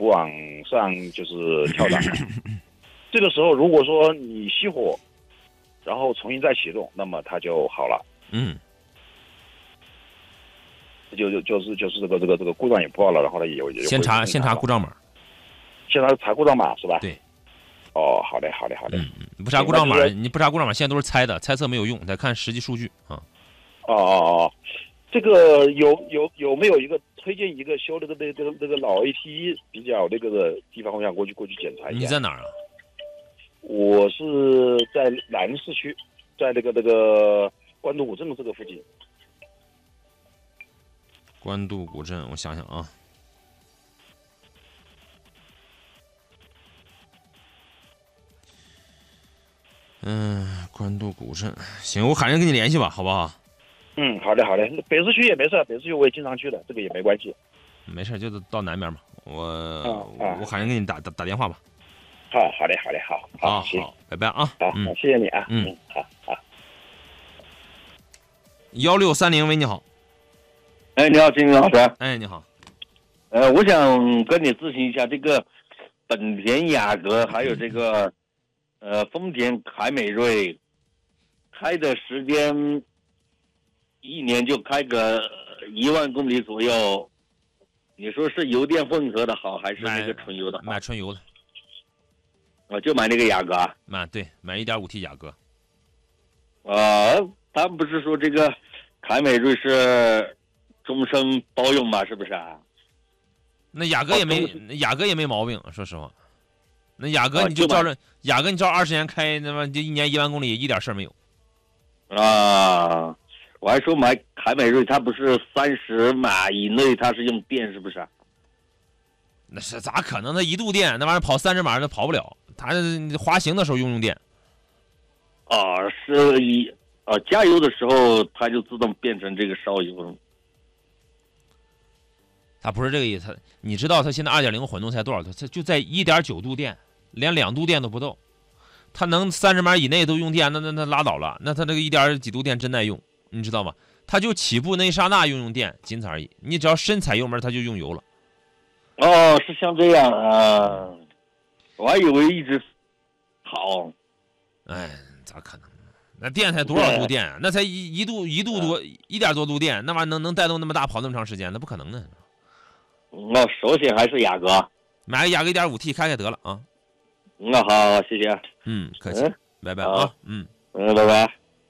不往上就是跳档了。这个时候如果说你熄火，然后重新再启动，那么它就好了。就是这个故障也报了，然后呢也先查故障码， 先查故障码是吧？ 对。 哦，好嘞。 不查故障码，你不查故障码，现在都是猜测没有用，得看实际数据啊。 这个有没有一个推荐一个修那个老 AT 比较那个的地方？我想过去检查一下。 你在哪儿啊？ 我是在南市区，在那个官渡古镇这个附近。 官渡古镇，我想想啊。官渡古镇，行，我喊人跟你联系吧，好不好？ 好的。北市区也没事，北市区我也经常去的，这个也没关系。 没事，就到南边嘛。我喊人给你打电话吧。 好嘞，好， 拜拜啊。 好，谢谢你啊。好。 1630，喂，你好。 哎，你好，金老师。 哎，你好。 我想跟你咨询一下这个本田雅阁，还有这个丰田凯美瑞，开的时间1年就开个1万公里左右，你说是油电混合的好，还是那个纯油的好？ 买纯油的。 就买那个雅阁。 对，买 1.5T 雅阁。 他不是说这个凯美瑞是终身包用吗？是不是啊？ 那雅阁也没毛病，说实话。那雅阁你就照着雅阁，你照20年开，那么就1年1万公里，一点事儿没有。 我还说买凯美瑞，它不是30码以内它是用电，是不是？ 那是咋可能？它1度电，那玩意儿跑30码它跑不了，它滑行的时候用电。 加油的时候它就自动变成这个烧油。 它不是这个意思，你知道它现在2.0混动才多少度？它就在1.9度电，连2度电都不到。它能30码以内都用电，那拉倒了。那它这个1点几度电真耐用，你知道吗？它就起步那一刹那用电，仅此而已。你只要深踩油门，它就用油了。 是像这样啊，我还以为一直好。 咋可能？那电才多少度电啊？那才一度多1点多度电，那玩意儿能带动那么大跑那么长时间？那不可能的。 首选还是雅阁， 买个雅阁 1.5T 开得了啊。 好，谢谢。 客气，拜拜啊。 拜拜。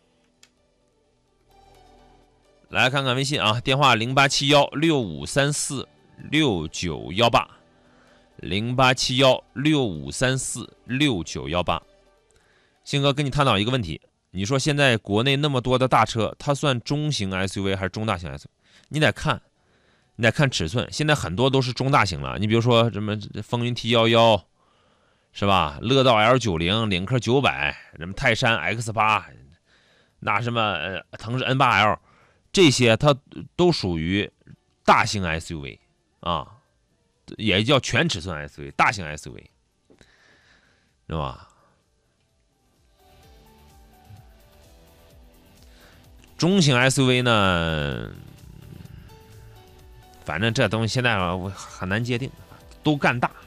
来看看微信啊，电话087165346918，087165346918。星哥跟你探讨一个问题，你说现在国内那么多的大车，它算中型 SUV 还是中大型 SUV？ 你得看尺寸，现在很多都是中大型了。你比如说什么风云 T11，是吧？乐道 L90，领克900，什么泰山 X8，那什么腾势 N8L， 这些它都属于大型 SUV 啊，也叫全尺寸 SUV， 大型 SUV， 是吧？中型 SUV 呢，反正这东西现在我很难界定，都干大。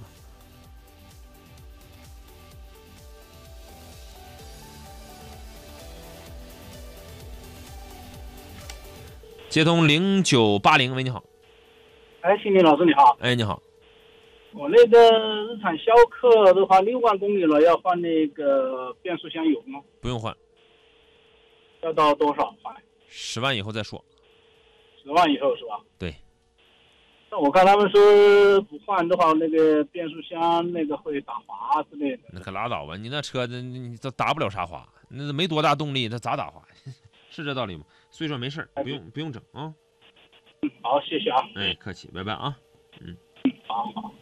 接通0980，喂，你好。 新林老师你好。 你好。 我那个日产逍客的话，6万公里了，要换那个变速箱油吗？ 不用换。 要到多少换 ？10万以后再说。 10万以后是吧？ 对。 那我看他们说不换的话，那个变速箱那个会打滑之类的。 那可拉倒吧，你那车你都打不了啥滑，那没多大动力，它咋打滑？是这道理吗？所以说没事，不用整啊。 好，谢谢啊。 客气，拜拜啊。 好。